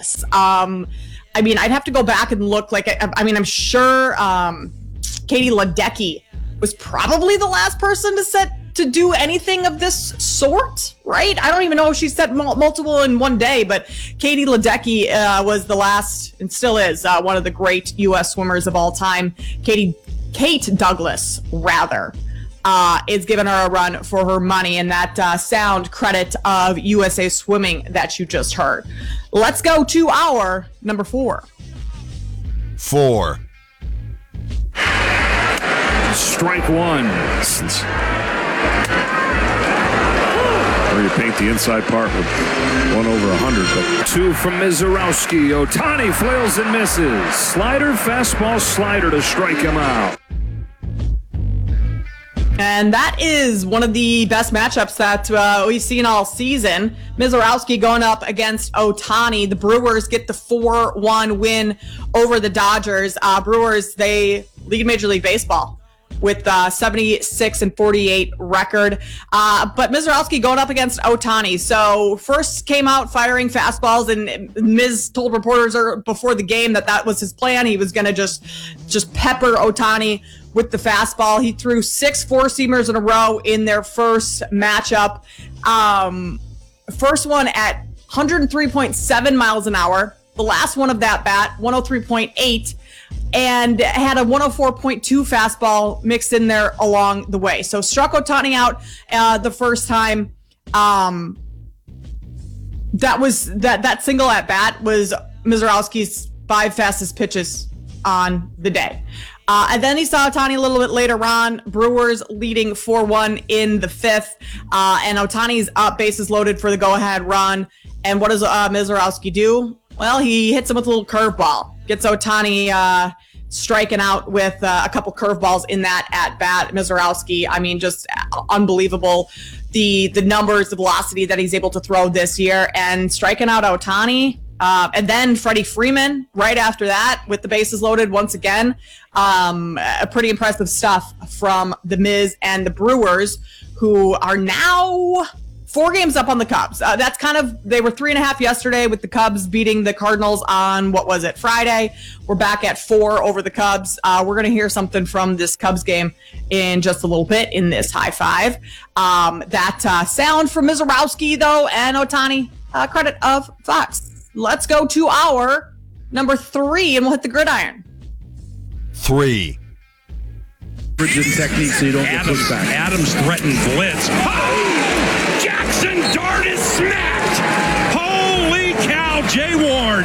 this. I mean, I'd have to go back and look. I'm sure Katie Ledecky was probably the last person to do anything of this sort, right? I don't even know if she set multiple in one day, but Katie Ledecky was the last, and still is, one of the great U.S. swimmers of all time. Kate Douglas, rather, is giving her a run for her money, and that sound credit of USA Swimming that you just heard. Let's go to our number 4. 4. Strike one. Or you paint the inside part with 1/100. But 2 from Mizorowski. Ohtani flails and misses. Slider, fastball, slider to strike him out. And that is one of the best matchups that we've seen all season. Mizorowski going up against Ohtani. The Brewers get the 4-1 win over the Dodgers. Brewers, they lead Major League Baseball with 76-48 record. But Mizorowski going up against Ohtani. So first came out firing fastballs, and Miz told reporters before the game that was his plan. He was going to just pepper Ohtani with the fastball. He threw 6 four-seamers in a row in their first matchup. First one at 103.7 miles an hour. The last one of that bat, 103.8, and had a 104.2 fastball mixed in there along the way. So struck Ohtani out the first time. That single at bat was Mizorowski's 5 fastest pitches on the day. And then he saw Ohtani a little bit later on. Brewers leading 4-1 in the 5th. And Ohtani's up, bases loaded for the go-ahead run. And what does Mizorowski do? Well, he hits him with a little curveball. Gets Ohtani striking out with a couple curveballs in that at-bat. Mizorowski, I mean, just unbelievable. The numbers, the velocity that he's able to throw this year. And striking out Ohtani. And then Freddie Freeman right after that with the bases loaded once again. Pretty impressive stuff from the Miz and the Brewers, who are now 4 games up on the Cubs. That's they were 3.5 yesterday with the Cubs beating the Cardinals on, Friday. We're back at 4 over the Cubs. We're going to hear something from this Cubs game in just a little bit in this high five. That sound from Mizorowski, though, and Ohtani, credit of Fox. Let's go to our number 3, and we'll hit the gridiron. 3. Technique so you don't get pushed back. Adams threatened blitz. Oh! Jackson Dart is smacked! Holy cow, Jay Ward!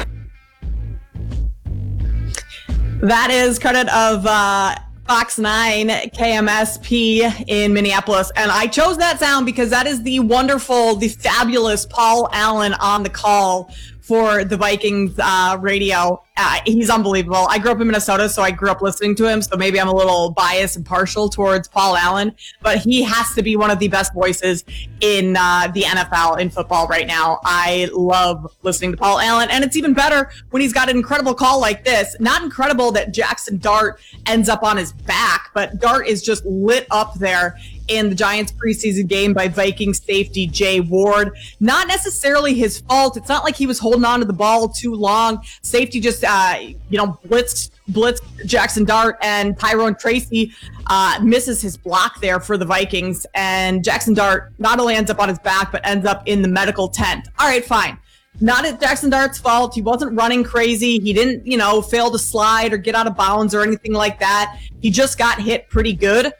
That is credit of Fox 9 KMSP in Minneapolis. And I chose that sound because that is the wonderful, the fabulous Paul Allen on the call for the Vikings radio. He's unbelievable. I grew up in Minnesota, so I grew up listening to him. So maybe I'm a little biased and partial towards Paul Allen, but he has to be one of the best voices in the NFL in football right now. I love listening to Paul Allen, and it's even better when he's got an incredible call like this. Not incredible that Jackson Dart ends up on his back, but Dart is just lit up there in the Giants preseason game by Vikings safety Jay Ward. Not necessarily his fault. It's not like he was holding on to the ball too long. Safety just blitzed Jackson Dart, and Tyrone Tracy misses his block there for the Vikings. And Jackson Dart not only ends up on his back, but ends up in the medical tent. All right, fine. Not at Jackson Dart's fault. He wasn't running crazy. He didn't, fail to slide or get out of bounds or anything like that. He just got hit pretty good.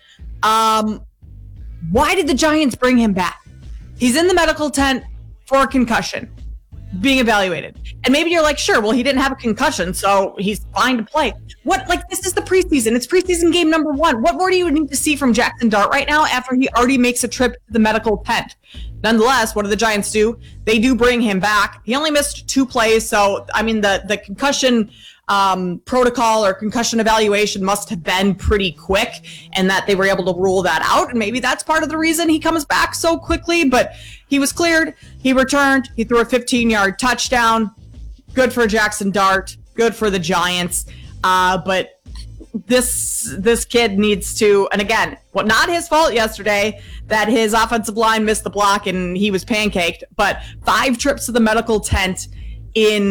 Why did the Giants bring him back? He's in the medical tent for a concussion, being evaluated. And maybe you're like, sure, well, he didn't have a concussion, so he's fine to play. This is the preseason. It's preseason game number 1. What more do you need to see from Jackson Dart right now after he already makes a trip to the medical tent? Nonetheless, what do the Giants do? They do bring him back. He only missed 2 plays, so, the concussion protocol or concussion evaluation must have been pretty quick, and that they were able to rule that out. And maybe that's part of the reason he comes back so quickly, but he was cleared. He returned. He threw a 15-yard touchdown. Good for Jackson Dart. Good for the Giants. But this kid needs to, and again, not his fault yesterday that his offensive line missed the block and he was pancaked, but 5 trips to the medical tent in